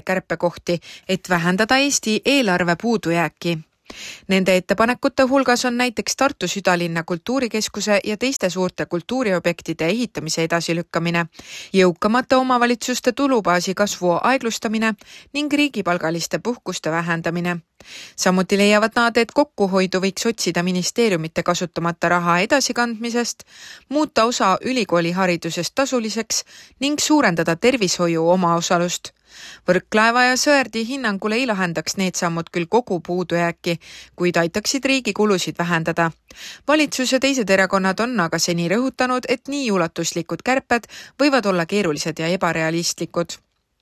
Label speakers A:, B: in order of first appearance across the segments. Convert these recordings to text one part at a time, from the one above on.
A: kärpekohti, et vähendada Eesti eelarve puudujääki. Nende ettepanekute hulgas on näiteks Tartu südalinna kultuurikeskuse ja teiste suurte kultuuriobjektide ehitamise edasilükkamine, jõukamate omavalitsuste tulubaasi kasvu aeglustamine ning riigipalgaliste puhkuste vähendamine. Samuti leiavad nad, et kokkuhoidu võiks otsida ministeeriumite kasutamata raha edasikandmisest, muuta osa ülikooliharidusest tasuliseks ning suurendada tervishoiu omaosalust. Võrklaeva ja Sõerdi hinnangul ei lahendaks need sammud küll kogu puudujääki, kuid aitaksid riigi kulusid vähendada. Valitsus ja teised erakonnad on aga seni rõhutanud, et nii ulatuslikud kärped võivad olla keerulised ja ebarealistlikud.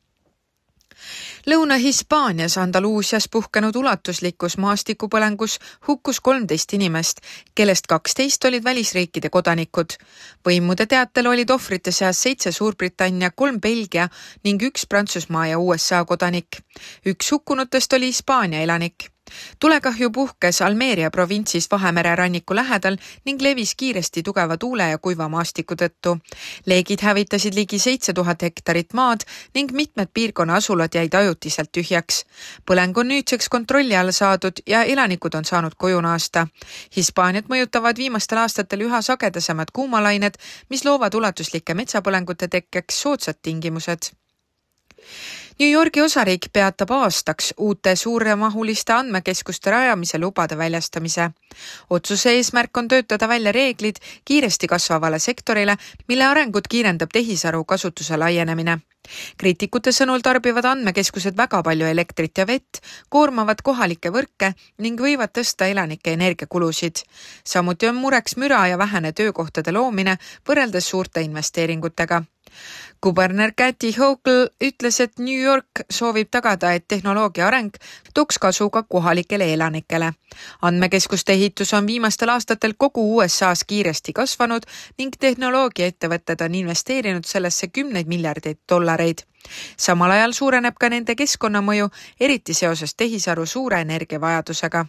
A: Lõuna-Hispaanias Andaluusias puhkenud ulatuslikus maastikupõlengus hukkus 13 inimest, kellest 12 olid välisriikide kodanikud. Võimude teatel olid ohvrite seas 7 Suurbritannia, 3 Belgia ning 1 Prantsusmaa ja USA kodanik. 1 hukkunutest oli Hispaania elanik. Tulekahju puhkes Almeria provintsis Vahemere ranniku lähedal ning levis kiiresti tugeva tuule ja kuiva maastiku tõttu. Leegid hävitasid ligi 7000 hektarit maad ning mitmed piirkonna asulad jäid ajutiselt tühjaks. Põleng on nüüdseks kontrolli alla saadud ja elanikud on saanud koju naasta. Hispaaniat mõjutavad viimastel aastatel üha sagedasemad kuumalained, mis loovad ulatuslike metsapõlengute tekkeks soodsad tingimused. New Yorgi osariik peatab aastaks uute suuremahuliste andmekeskuste rajamise lubade väljastamise. Otsuse eesmärk on töötada välja reeglid kiiresti kasvavale sektorile, mille arengut kiirendab tehisaru kasutuse laienemine. Kriitikute sõnul tarbivad andmekeskused väga palju elektrit ja vett, koormavad kohalikke võrke ning võivad tõsta elanike energiakulusid. Samuti on mureks müra ja vähene töökohtade loomine võrreldes suurte investeeringutega. Kuberner Kathy Hochul ütles, et New York soovib tagada, et tehnoloogia areng tooks kasu ka kohalikele elanikele. Andmekeskuste ehitus on viimastel aastatel kogu USA's kiiresti kasvanud ning tehnoloogiaettevõtted on investeerinud sellesse 10 miljardeid dollareid. Samal ajal suureneb ka nende keskkonnamõju, eriti seoses tehisaru suure energiavajadusega.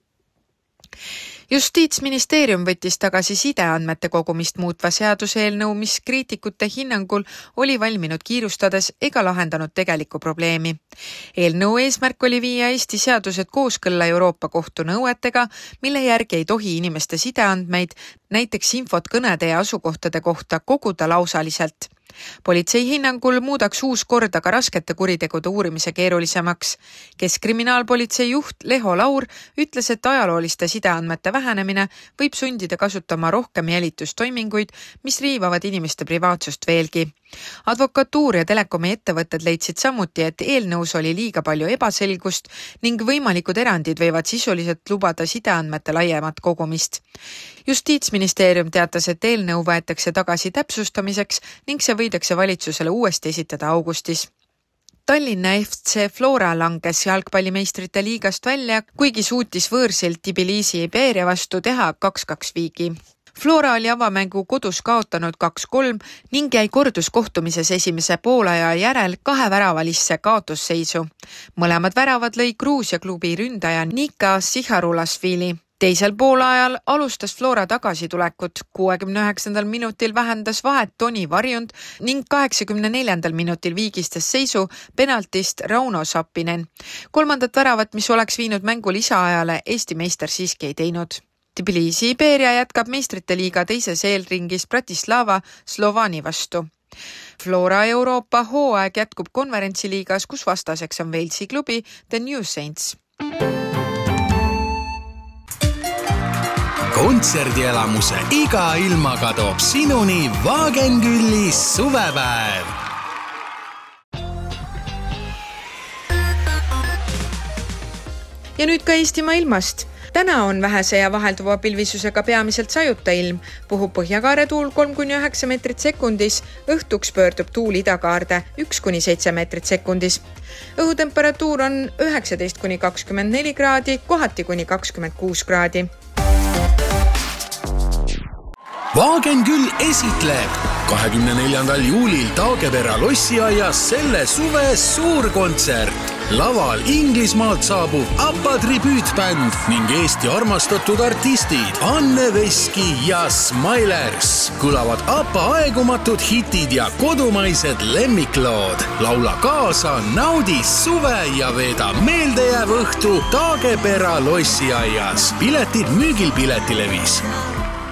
A: Justiitsministeerium võttis tagasi sideandmete kogumist muutva seaduseelnõu, mis kriitikute hinnangul oli valminud kiirustades ega lahendanud tegelikku probleemi. Eelnõu eesmärk oli viia Eesti seadused kooskõlla Euroopa Kohtu nõuetega, mille järgi ei tohi inimeste sideandmeid, näiteks infot kõnede ja asukohtade kohta koguda lausaliselt. Politsei hinnangul muudaks uus kord aga raskete kuritegude uurimise keerulisemaks. Keskkriminaalpolitsei juht Leho Laur ütles, et ajalooliste sideandmete vähenemine võib sundida kasutama rohkem jälitustoiminguid, mis riivavad inimeste privaatsust veelgi. Advokatuur ja telekomi ettevõtted leidsid samuti, et eelnõus oli liiga palju ebaselgust ning võimalikud erandid võivad sisuliselt lubada sideandmete laiemat kogumist. Justiitsministeerium teatas, et eelnõu võetakse tagasi täpsustamiseks ning see võidakse valitsusele uuesti esitada augustis. Tallinna FC Flora langes jalgpallimeistrite liigast välja, kuigi suutis võõrsilt Tbilisi Iberia vastu teha 2-2 viigi. Flora oli avamängu kodus kaotanud 2-3 ning jäi korduskohtumises esimese poolaja järel 2 väravalisse kaotusseisu. Mõlemad väravad lõi Gruusia klubi ründaja Nika Siharulasvili. Teisel poolajal alustas Flora tagasitulekut. 69. minutil vähendas vahet Toni Varjund ning 84. minutil viigistas seisu penaltist Rauno Sappinen. 3. väravat, mis oleks viinud mängu lisaajale, Eesti meister siiski ei teinud. Tbilisi Iberia jätkab meistrite liiga teises eelringis Bratislava Slovani vastu. Flora Euroopa hooaeg jätkub konverentsiliigas, kus vastaseks on Walesi klubi The New Saints.
B: Kontserdielamuse iga ilmaga toob sinuni Wagenkülis suvepäev.
A: Ja nüüd ka Eestimaa ilmast. Täna on vähese ja vahelduva pilvisusega peamiselt sajuta ilm. Puhub põhjakaare tuul 3-9 meetrit sekundis. Õhtuks pöördub tuul idakaarde 1-7 meetrit sekundis. Õhutemperatuur on 19-24 kraadi, kohati kuni 26 kraadi.
B: Wagenküll esitleb 24. juulil Taagepera lossiaias selle suve suurkontsert. Laval Inglismaalt saabub ABBA tribüütbänd ning Eesti armastatud artistid Anne Veski ja Smilers. Kõlavad ABBA aegumatud hitid ja kodumaised lemmiklood. Laula kaasa, naudi suve ja veeda meeldejääv õhtu Taagepera lossiaias. Piletid müügil Piletilevis.